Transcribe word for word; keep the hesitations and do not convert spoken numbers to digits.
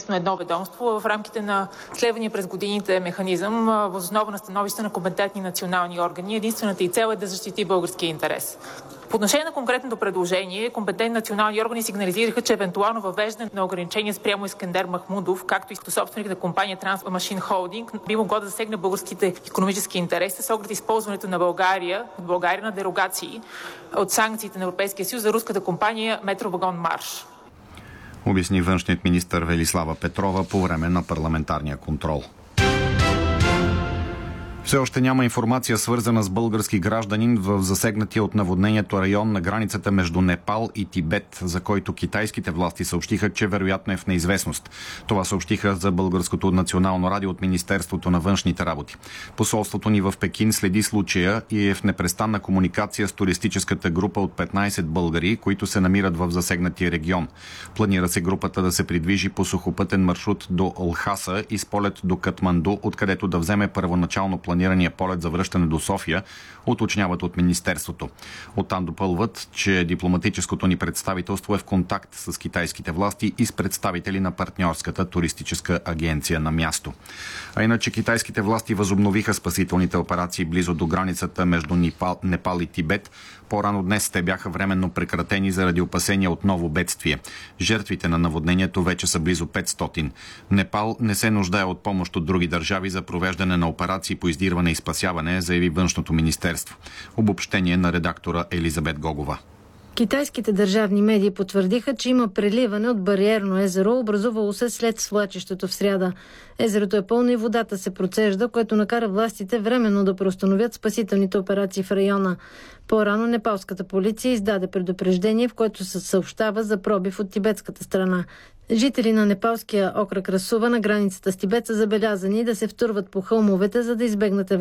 единствено едно ведомство в рамките на следвания през годините механизъм въз основа на становища на компетентни национални органи. Единствената и цел е да защити българския интерес. По отношение на конкретното предложение, компетентни национални органи сигнализираха, че евентуално въвеждане на ограничения спрямо Искандер Махмудов, както и като собственик на компания Трансмашин Холдинг, би могло да засегне българските икономически интереси с оглед използването на България, от България на дерогации от санкциите на Европейския съюз за руската компания Метровагон Марш. Обясни външният министър Велислава Петрова по време на парламентарния контрол. Все още няма информация, свързана с български гражданин в засегнатия от наводнението район на границата между Непал и Тибет, за който китайските власти съобщиха, че вероятно е в неизвестност. Това съобщиха за Българското национално радио от Министерството на външните работи. Посолството ни в Пекин следи случая и е в непрестанна комуникация с туристическата група от петнайсет българи, които се намират в засегнатия регион. Планира се групата да се придвижи по сухопътен маршрут до Лхаса и с полет до Катманду, откъдето да вземе първоначално планирания полет за връщане до София, уточняват от Министерството. Оттам допълват, че дипломатическото ни представителство е в контакт с китайските власти и с представители на партньорската туристическа агенция на място. А иначе китайските власти възобновиха спасителните операции близо до границата между Непал, Непал и Тибет. По-рано днес те бяха временно прекратени заради опасения от ново бедствие. Жертвите на наводнението вече са близо петстотин. Непал не се нуждае от помощ от други държави за провеждане на операции по издирване и спасяване, заяви Външното министерство. Обобщение на редактора Елизабет Гогова. Китайските държавни медии потвърдиха, че има преливане от бариерно езеро, образувало се след свлачището в сряда. Езерото е пълно и водата се процежда, което накара властите временно да преустановят спасителните операции в района. По-рано непалската полиция издаде предупреждение, в което се съобщава за пробив от тибетската страна. Жители на непалския окръг Расува на границата с Тибет са забелязани да се втурват по хълмовете, за да избегнат